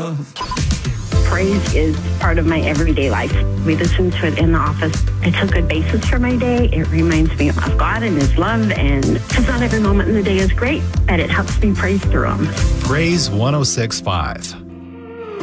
love. Praise is part of my everyday life. We listen to it in the office. It's a good basis for my day. It reminds me of God and His love, and because not every moment in the day is great, but it helps me praise through them. Praise 106.5.